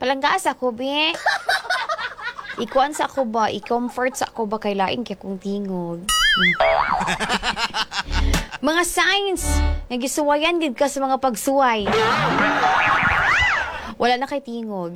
Palanggaas ako, be. Ikuan sa ako ba? I-comfort sa ako ba kay laing kay kung tingog? Mga signs nga gisuwayan gid ka sa mga pagsuway. Wala na kay tingog.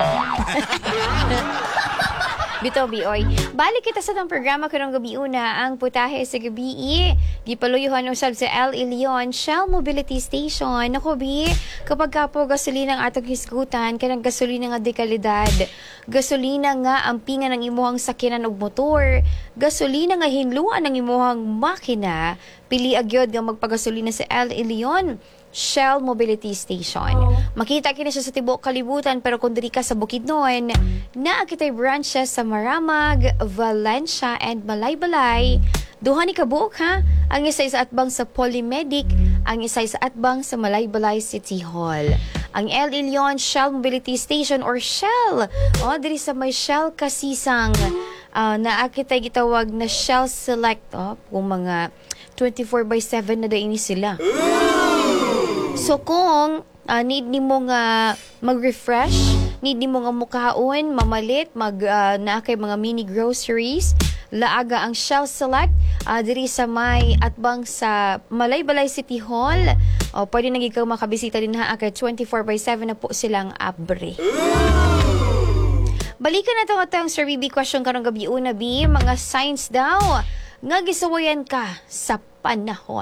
Bito, Bioy. Balik kita sa itong programa karong gabi una, ang putahe sa gabi. Gipaluyuhan usab sa El Ilion Shell Mobility Station. Naku, Bi, kapag kapo gasolina ang atong hisgutan, kanang gasolina nga de kalidad. Gasolina nga ampingan ng imuhang sakyanan og motor. Gasolina nga hinluan ng imuhang makina. Pili agyod nga magpagasolina sa El Ilion Shell Mobility Station. Makita kini siya sa tibuok kalibutan, pero kung diri ka sa Bukidnon, naa kitay branches sa Maramag, Valencia, and Malaybalay. Duha ni kabuok ha. Ang isa sa atbang sa Polymedic, ang isa sa atbang sa Malaybalay City Hall. Ang El Ilion Shell Mobility Station or Shell, diri sa may Shell Kasisang, naa kitay gitawag na Shell Select, kung mga 24/7 na daini sila. So kung need ni mo nga mag-refresh, need ni mo nga mukaon, mamalit, na kay mga mini groceries, laaga ang Shell Select diri sa may atbang sa Malaybalay City Hall. Pwede na ikaw makabisita din ha, kay 24/7 na po silang abre. Balikan na itong Sir BB question karong gabi una, B. Mga signs daw nga gisuwayan ka sa panahon.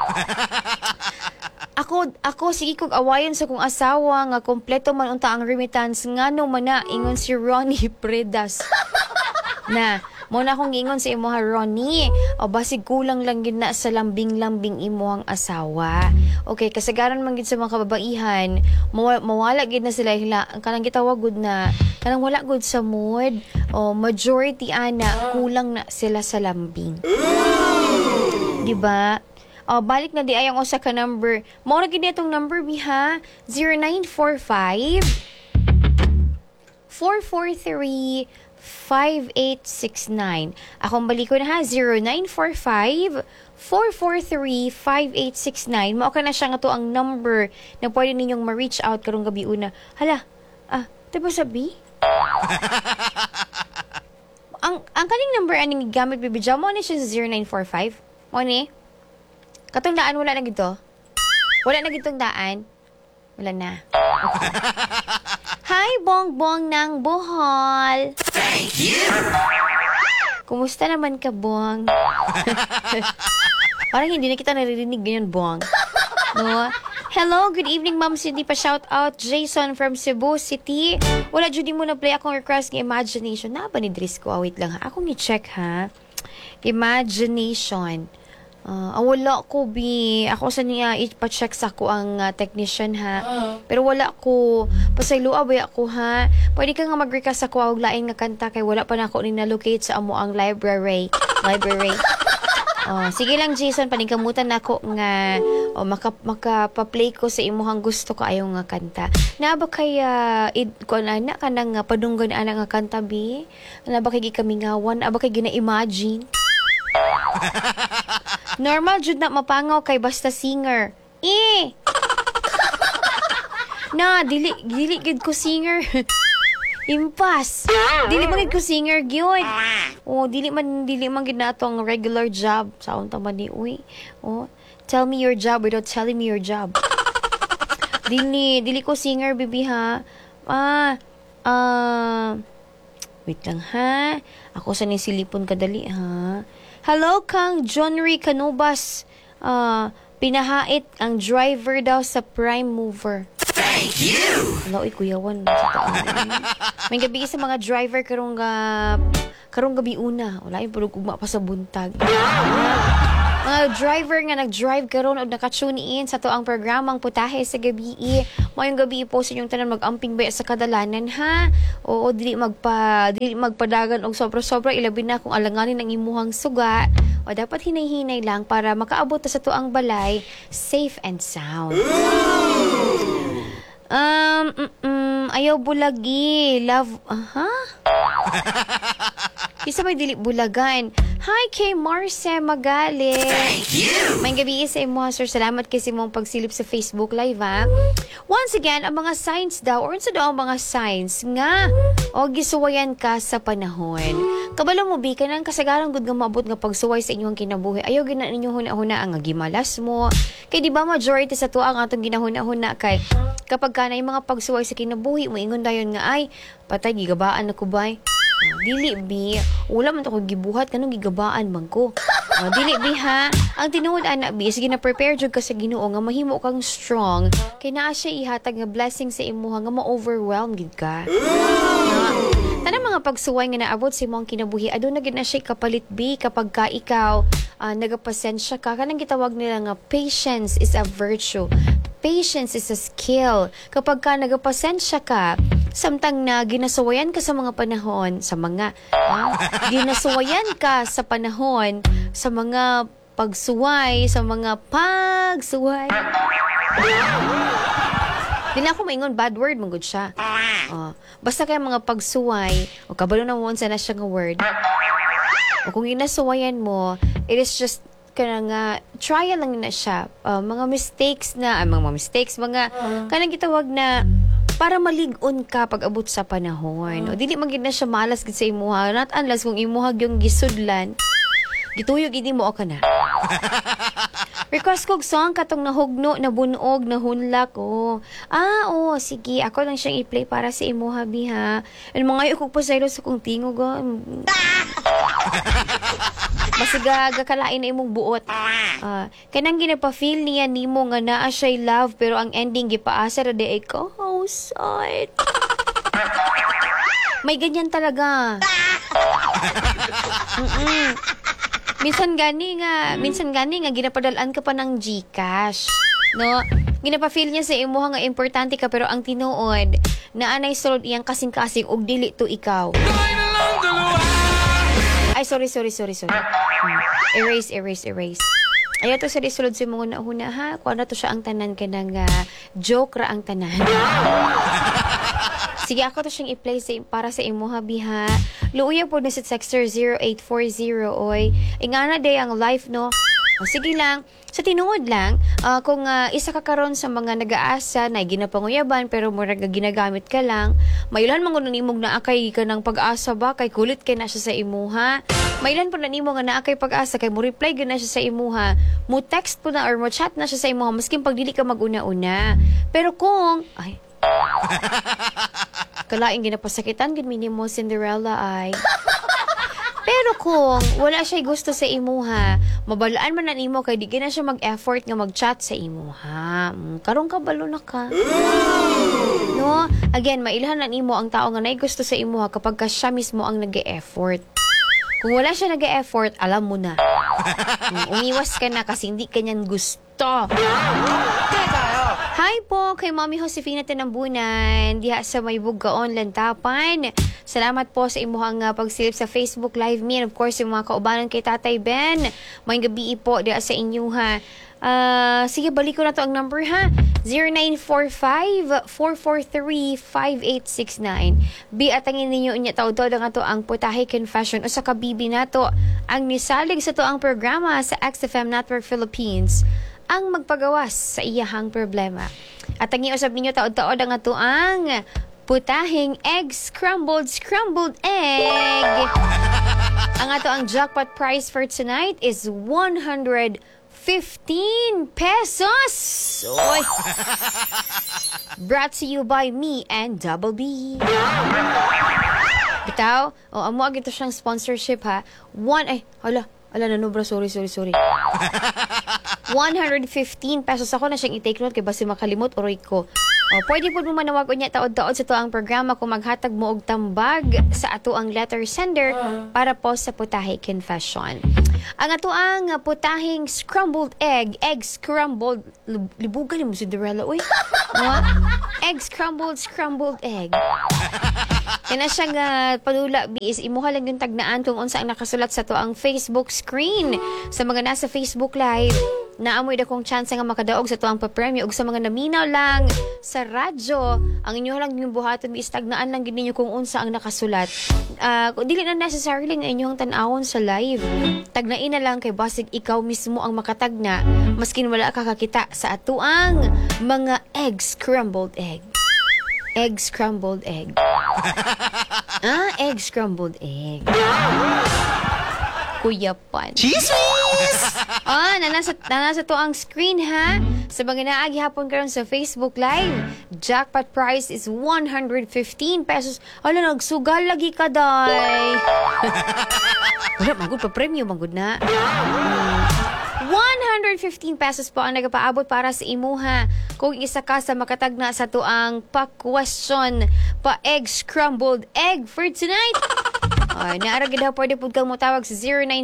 Ako sige kog awayon sa kong asawa nga kompleto man unta ang remittance ngano man na ingon si Ronnie Predas. Na mo na akong ingon sa imo ha, Ronnie. O basig kulang lang gid na sa lambing-lambing imo ang asawa. Okay, kasagaran man gid sa mga kababaihan, mawala gid na sila kanang gitawag gud na kanang wala gud sa mood. O majority ana kulang na sila sa lambing. Diba? Balik na di ayang usa ka number. Mao na gid itong number biha 0945 443 5869. Akong balik ko na ha, 0945 443 5869. Mao ka na siya nga to ang number na pwede ninyong ma-reach out karong gabi una. Hala, diba sabi? ang kaning number aning gamit bibidya mo ni siya sa 0945. Mo ni? Katong daan wala na gito. Wala na gitong daan. Wala na. Okay. Hi, Bongbong ng Bohol. Thank you. Kumusta naman ka, Bong? Parang hindi na kita naririnig ganyan, Bong. No? Hello, good evening, Ma'am Cindy. Pa-shout out, Jason from Cebu City. Wala, Judy mo na play akong request ng Imagination. Na ba ni Drisco? Wait lang ha. Akong ni-check ha. Imagination. Wala ko, Bi. Ako sa niya, ipa-check sa ko ang technician, ha. Pero wala ko. Pasayloa ba ako, ha. Pwede ka nga mag-request ako ang laing nga kanta kay wala pa na ako ni-locate sa amo ang library. Sige lang, Jason. Paningkamutan na ako nga makapaplay ko sa imuhang gusto ko ayaw nga kanta. Na ba kaya kung anak ka nang padunggan anak nga kanta, Bi? Na ba kay gikamingawan? Aba kay gina-imagine? Normal jud na mapangaw kay basta singer. Na dili gid ko singer. Impas. Dili man gid ko singer gyud. Dili man gid na atong regular job. Saon ta man ni uy. Tell me your job without telling me your job. Dili ko singer, bibi ha. Wait lang ha. Ako sa nisilipon kadali ha. Hello kang Johnry Canubas. Pinahait ang driver daw sa Prime Mover. Thank you. Hello, kuyawan. May gabi sa mga driver karong gabi una. Wala yung pulog ugma pa sa buntag. Mga driver nga nag-drive karon o nakatune in sa to ang programang Putahe sa Gabi. Mayong gabi po sa inyong tanan mag-amping ba sa kadalanan ha? O dili magpadagan og sobra-sobra ilabi na kung alanganin ang imuhang suga. O dapat hinay-hinay lang para makaabot sa to ang balay safe and sound. Ayaw bulagi. Love, Isa may dili bulagan. Hi kay Marce Magali. Thank you. May gabi sa imo, sir. Salamat kasi mong pagsilip sa Facebook Live, ha? Once again, ang mga signs daw, or sa daw ang mga signs nga, o gisuwayan ka sa panahon. Kabalo mo, bi, ka nang kasagaran gud nga maabot nga pagsuway sa inyong kinabuhi. Ayaw gina ninyo huna-huna ang gimalas mo. Kay di ba majority sa tuwa ang atong ginahuna-huna kay kapag ka na yung mga pagsuway sa kinabuhi, moingon dayon nga ay, patay, gigabaan ako ba? Dili, bi. Wala man ako gibuhat, kanong gigabaan man ko. Dili, bi, ha? Ang tinuod, anak, bi, sige na prepare jud ka sa Ginoo nga mahimo kang strong. Kay naa siya ihatag nga blessing sa imuha nga ma-overwhelm gid ka. Tanang mga pagsuway nga naabot sa imong kinabuhi, aduna gid na siya kapalit, bi, kapag ka ikaw nagapasensya ka. Kanang gitawag nila nga patience is a virtue. Patience is a skill. Kapag ka nagapasensya ka, samtang na ginasuwayan ka sa mga panahon, ginasuwayan ka sa panahon, sa mga pagsuway, sa mga pagsuway. Di na ako maingon, bad word, manggod siya. Basta kaya mga pagsuway, o kabalo na mo na siya nga word. O kung ginasuwayan mo, it is just kanang trial lang na siya. Mga mistakes, kanang gitawag na para malig-on ka pag abot sa panahon. O dili man gid na siya malas gid sa imuha. Not unless kung imuha yung gisudlan, gituyog gid mo ka na. Request kog song katong nahugno, nabunog, nahunlak. Sige. Ako lang siyang i-play para sa imuha, biha. And mga kog pasaylo sa kong tingog. Basta gakalain na imong buot. Kanang ginapa-feel niya nimo nga naa siya'y love pero ang ending gipaasa ra di ay kahawsat. May ganyan talaga. Minsan gani nga ginapadalan ka pa ng GCash. No? Ginapa-feel niya sa imuha nga importante ka pero ang tinuod na anay sulod iyang kasing-kasing og dili to ikaw. Ay, sorry. Erase. Ayaw to sa disulod sa mga nauna, ha? Kung ano to siya ang tanan ka ng joke ra ang tanan. Sige, ako to siyang i-play para sa imo, ha, biha. Luuya po na sa Texter 0840, oy. Ingana day ang live, no? Sige lang. Sa tinuod lang, kung isa ka karon sa mga nag-aasa na ginapanguyaban pero murag ginagamit ka lang, mayulan man kuno nimog na akay ka ng pag-asa ba kay kulit kay na siya sa imuha. Mayulan po na nimo nga na akay pag-asa kay mo reply gyud na siya sa imuha. Mo text po na or mo chat na siya sa imuha maskin pag dili ka maguna-una. Pero kung kalaing ginapasakitan gid minimo Cinderella ay. Pero kung wala siya gusto sa imuha, mabalaan man na nimo kay di na siya mag-effort nga mag-chat sa imuha. Karong kabalo na ka. No? Again, mailhan na nimo ang tao nga nay gusto sa imuha kapag ka siya mismo ang nag-e-effort. Kung wala siya nag-e-effort, alam mo na. Umiwas ka na kasi hindi kanyan gusto. Hi po kay Mommy Josefina Tinambunan diha sa may Buggaon, Lantapan. Salamat po sa imuhang pagsilip sa Facebook Live me and of course yung mga kaubanan kay Tatay Ben. May gabi po diha sa inyo, ha. Sige, balik ko na to ang number, ha. 0945-443-5869. Atangin ninyo inya taod-taod nga to ang Putahe Confession o sa kabibi na to ang nisalig sa to ang programa sa XFM Network Philippines ang magpagawas sa iyahang problema. At ang iusap ninyo taod-taod ang ato ang Putaheng Egg Scrambled Egg. Ang ato ang jackpot prize for tonight is 115 pesos. Oy. Brought to you by me and Double B. Bitaw, amo agad to siyang sponsorship, ha. Sorry. 115 pesos ako na siyang i-take note kay basi makalimot oray ko. Pwede po mo manawag unya taod-taod sa to ang programa kung maghatag mo og tambag sa ato ang letter sender para po sa Putahe Confession. Ang ato ang putaheng scrambled egg scrambled, libugan mo Cinderella, uy. Egg scrambled egg. Kaya na siyang palula, is imuha lang yung tagnaan kung unsa ang nakasulat sa to ang Facebook screen. Sa mga nasa Facebook Live, naamoy dakong chance nga makadaog sa tuang papremyo ug sa mga naminaw lang sa radyo, ang inyo lang yung buhaton istagnaan lang gid ninyo kung unsa ang nakasulat. Dili na necessarily nga inyong tan-awon sa live. Tagnain na lang kay basig ikaw mismo ang makatagna maskin wala ka kakita sa atuang mga egg scrambled egg. Egg scrambled egg. Egg scrambled egg. Kuya Pan. Chismis! Nasa to ang screen ha. Sa mga naagi hapon karon sa Facebook Live, jackpot prize is 115 pesos. Ala, nagsugal lagi ka, day. Wala, magod pa premyo, magod na. 115 pesos po ang nagapaabot para sa imuha kung isa ka sa makatagna sa tuang pa-question pa-egg scrambled egg for tonight. Ay, naaragid na pwede po kang mutawag sa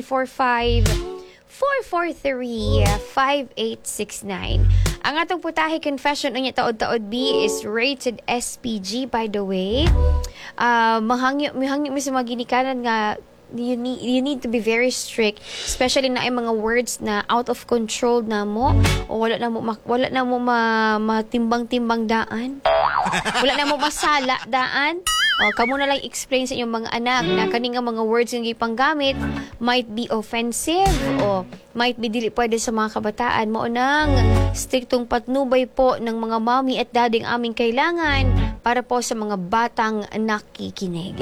0945-443-5869. Ang atong putahe confession unya taod-taod B is rated SPG, by the way. Mahangyo mi sa mga ginikanan nga you need to be very strict, especially na ay mga words na out of control na mo o wala na mo matimbang-timbang daan. Wala na mo masala daan. O, kamo na lang explain sa inyong mga anak na kaning mga words nga gipanggamit might be offensive o might be dili pwede sa mga kabataan. Mao nang striktong patnubay po ng mga mommy at dading aming kailangan para po sa mga batang nakikinig.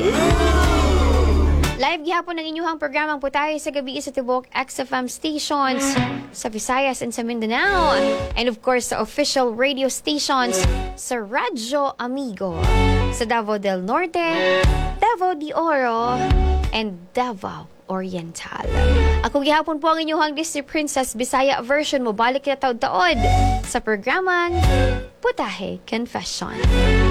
Live gihapon ng inyong programang Putahe sa Gabi sa Tibok XFM stations sa Visayas and sa Mindanao. And of course, sa official radio stations sa Radyo Amigo sa Davao del Norte, Davao de Oro, and Davao Oriental. Ako gihapon po ang inyong Disney Princess Bisaya version mo. Balik na taod-taod sa programang Putahe Confession.